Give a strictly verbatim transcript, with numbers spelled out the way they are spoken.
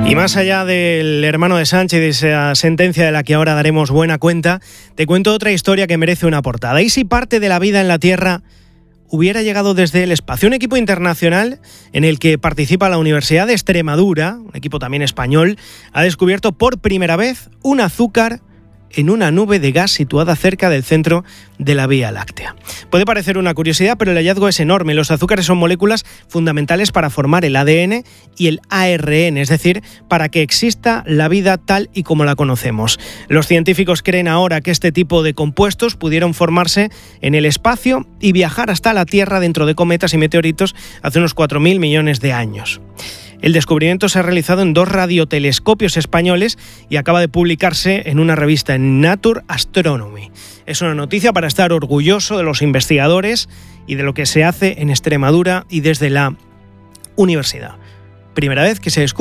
Y más allá del hermano de Sánchez y de esa sentencia de la que ahora daremos buena cuenta, te cuento otra historia que merece una portada. ¿Y si parte de la vida en la Tierra hubiera llegado desde el espacio? Un equipo internacional en el que participa la Universidad de Extremadura, un equipo también español, ha descubierto por primera vez un azúcar en una nube de gas situada cerca del centro de la Vía Láctea. Puede parecer una curiosidad, pero el hallazgo es enorme. Los azúcares son moléculas fundamentales para formar el A D N y el A R N, es decir, para que exista la vida tal y como la conocemos. Los científicos creen ahora que este tipo de compuestos pudieron formarse en el espacio y viajar hasta la Tierra dentro de cometas y meteoritos hace unos cuatro mil millones de años. El descubrimiento se ha realizado en dos radiotelescopios españoles y acaba de publicarse en una revista, en Nature Astronomy. Es una noticia para estar orgulloso de los investigadores y de lo que se hace en Extremadura y desde la universidad. Primera vez que se descubre